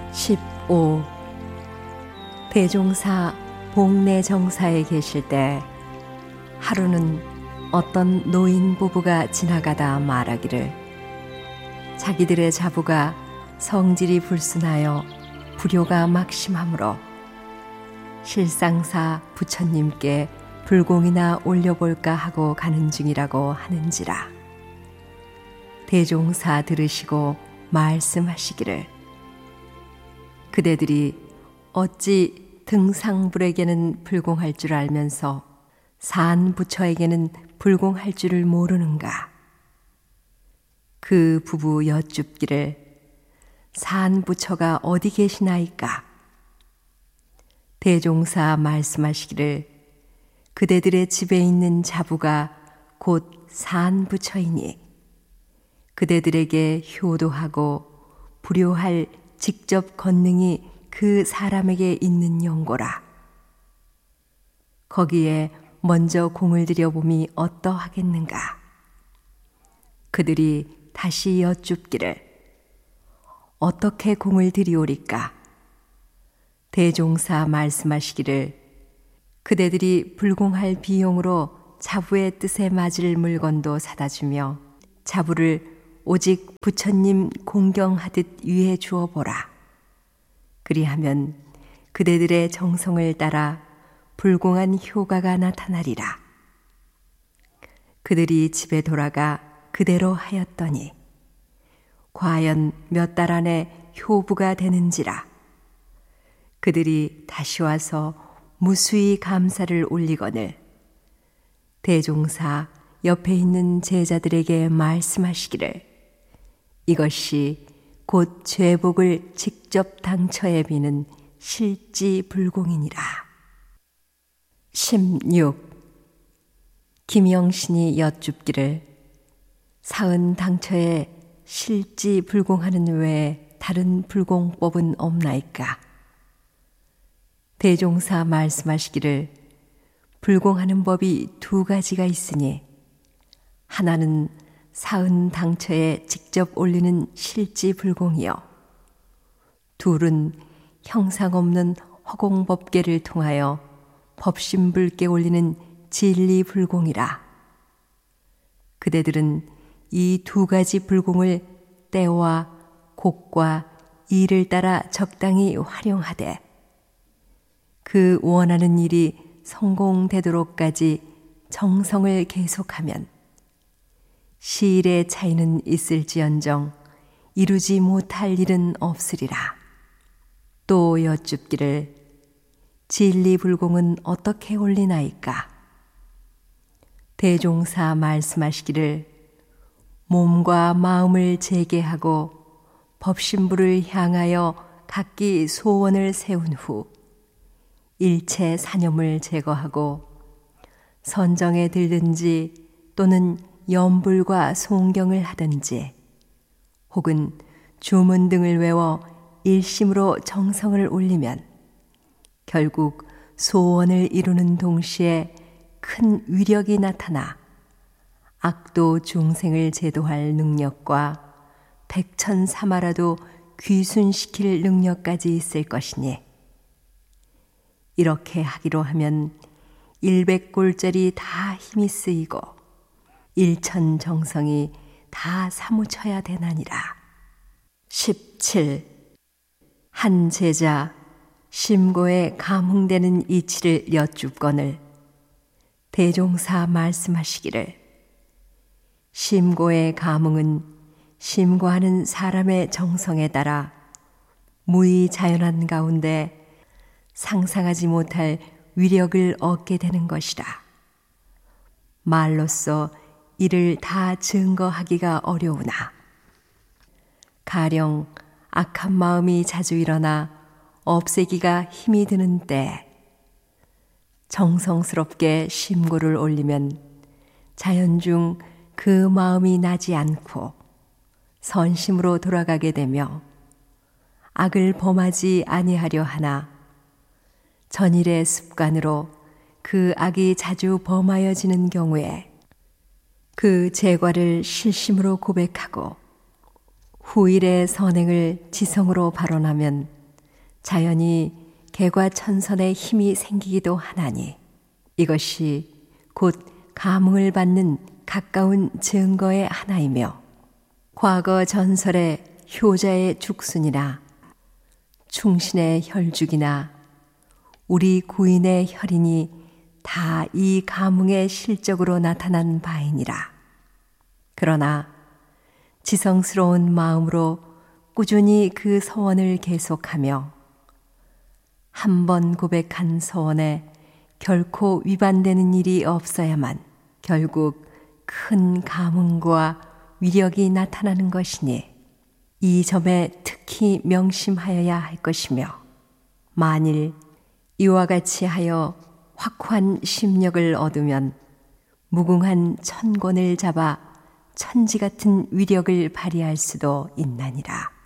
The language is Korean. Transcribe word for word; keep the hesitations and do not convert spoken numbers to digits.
십오. 대종사 복내 정사에 계실 때 하루는 어떤 노인 부부가 지나가다 말하기를 자기들의 자부가 성질이 불순하여 불효가 막심하므로 실상사 부처님께 불공이나 올려볼까 하고 가는 중이라고 하는지라. 대종사 들으시고 말씀하시기를 그대들이 어찌 등상불에게는 불공할 줄 알면서 산부처에게는 불공할 줄을 모르는가. 그 부부 여쭙기를 산부처가 어디 계시나이까. 대종사 말씀하시기를 그대들의 집에 있는 자부가 곧 산부처이니 그대들에게 효도하고 불효할 직접 권능이 그 사람에게 있는 연고라. 거기에 먼저 공을 들여봄이 어떠하겠는가. 그들이 다시 여쭙기를 어떻게 공을 들이오리까. 대종사 말씀하시기를 그대들이 불공할 비용으로 자부의 뜻에 맞을 물건도 사다 주며 자부를 오직 부처님 공경하듯 위해 주어 보라. 그리하면 그대들의 정성을 따라 불공한 효과가 나타나리라. 그들이 집에 돌아가 그대로 하였더니 과연 몇 달 안에 효부가 되는지라. 그들이 다시 와서 무수히 감사를 올리거늘 대종사 옆에 있는 제자들에게 말씀하시기를 이것이 곧 죄복을 직접 당처에 비는 실지 불공이니라. 십육. 김영신이 여쭙기를 사은 당처에 실지 불공하는 외에 다른 불공법은 없나이까. 대종사 말씀하시기를 불공하는 법이 두 가지가 있으니 하나는 사은 당처에 직접 올리는 실지 불공이요 둘은 형상 없는 허공법계를 통하여 법신불께 올리는 진리 불공이라. 그대들은 이 두 가지 불공을 때와 곡과 일을 따라 적당히 활용하되 그 원하는 일이 성공되도록까지 정성을 계속하면 시일의 차이는 있을지언정 이루지 못할 일은 없으리라. 또 여쭙기를 진리불공은 어떻게 올리나이까. 대종사 말씀하시기를 몸과 마음을 재개하고 법신부를 향하여 각기 소원을 세운 후 일체 사념을 제거하고 선정에 들든지 또는 염불과 송경을 하든지 혹은 주문 등을 외워 일심으로 정성을 올리면 결국 소원을 이루는 동시에 큰 위력이 나타나 악도 중생을 제도할 능력과 백천사마라도 귀순시킬 능력까지 있을 것이니 이렇게 하기로 하면 일백골짜리 다 힘이 쓰이고 일천 정성이 다 사무쳐야 되나니라. 십칠. 한 제자 심고에 감흥되는 이치를 여쭙거늘 대종사 말씀하시기를 심고의 감흥은 심고하는 사람의 정성에 따라 무의자연한 가운데 상상하지 못할 위력을 얻게 되는 것이라. 말로써 이를 다 증거하기가 어려우나 가령 악한 마음이 자주 일어나 없애기가 힘이 드는 때 정성스럽게 심고를 올리면 자연중 그 마음이 나지 않고 선심으로 돌아가게 되며 악을 범하지 아니하려 하나 전일의 습관으로 그 악이 자주 범하여지는 경우에 그 제과를 실심으로 고백하고 후일의 선행을 지성으로 발언하면 자연히 개과천선의 힘이 생기기도 하나니 이것이 곧 감흥을 받는 가까운 증거의 하나이며 과거 전설의 효자의 죽순이나 충신의 혈죽이나 우리 구인의 혈인이 다 이 감흥의 실적으로 나타난 바이니라. 그러나 지성스러운 마음으로 꾸준히 그 서원을 계속하며 한 번 고백한 서원에 결코 위반되는 일이 없어야만 결국 큰 감흥과 위력이 나타나는 것이니 이 점에 특히 명심하여야 할 것이며 만일 이와 같이 하여 확고한 심력을 얻으면 무궁한 천권을 잡아 천지 같은 위력을 발휘할 수도 있나니라.